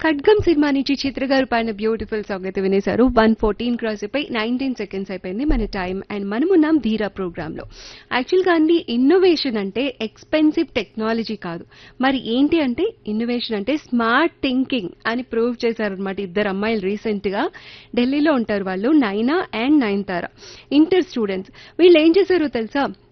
ఖడ్గం సినిమా నుంచి చిత్ర గారు పాడిన బ్యూటిఫుల్ సాంగ్ అయితే వినేశారు. 1:14 క్రాస్ అయిపోయి 19 సెకండ్స్ అయిపోయింది మన టైం. అండ్ మనమున్నాం ధీరా ప్రోగ్రామ్ లో. యాక్చువల్గా అండి, ఇన్నోవేషన్ అంటే ఎక్స్పెన్సివ్ టెక్నాలజీ కాదు, మరి ఏంటి అంటే ఇన్నోవేషన్ అంటే స్మార్ట్ థింకింగ్ అని ప్రూవ్ చేశారనమాట ఇద్దరు అమ్మాయిలు రీసెంట్ గా. ఢిల్లీలో ఉంటారు వాళ్ళు, నైనా అండ్ నయనతార, ఇంటర్ స్టూడెంట్స్. వీళ్ళు ఏం చేశారో తెలుసా,